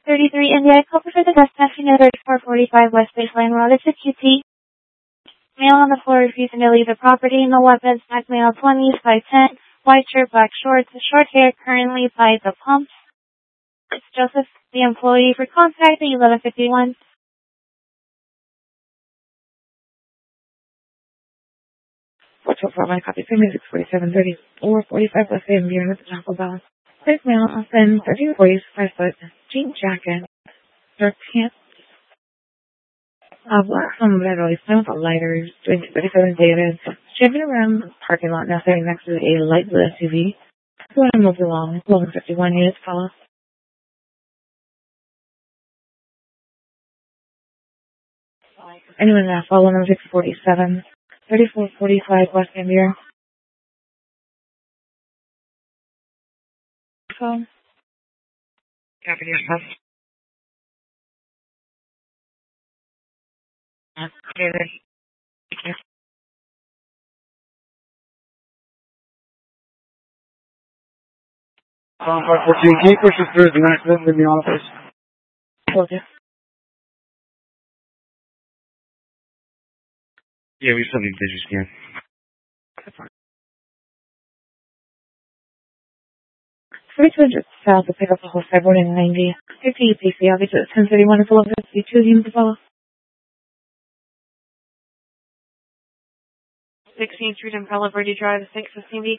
33 India, copy for the destination at 3445 West Baseline Road. It's a QT. Male on the floor refusing to leave the property. No weapons. Black male 20s, 5'10", white shirt, black shorts, short hair, currently by the pumps. It's Joseph, the employee, for contact at 1151. What's up, my copy? Same music 4730 or 45 West End, Beer with the Taco Bell. Black male, often 30 to 45 foot, jean jacket, dark pants, black sombrero, he's playing with a lighter, doing 37 David, driving around the parking lot now sitting next to a light blue SUV. So when I move along, 1151 units follow. Anyone that follow number 647, 3445 West End Beer. Phone. Copy yourself. David. 514, can you push us through the accident in the office? Told you. Yeah, we still need visual scan. 3200 south to pick up the whole sideboard in 90. 50 PC, obviously at 1031 is 1152 units to follow. 16th Street and Palo Verde Drive, 615 B.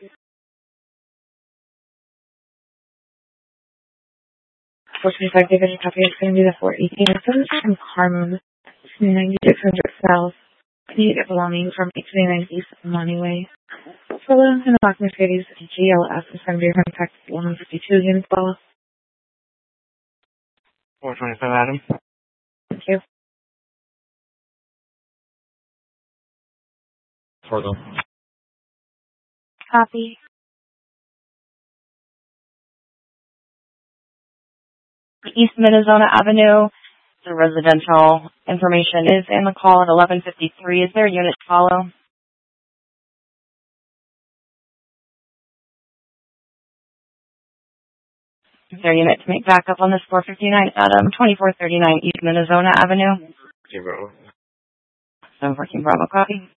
425 David, copy is going to be the 418. From Carmen, 9600 south. Can you get belonging from 829 East Money Way? Follow in the black Mercedes GLS is going to be contact 152 units follow. 425 Adam. Thank you. Fargo. Copy. East Minnesota Avenue. The residential information is in the call at 1153. Is there a unit to follow? Is there a unit to make backup on this 459 Adam, 2439 East Minnesota Avenue? 0. 714 Bravo, copy.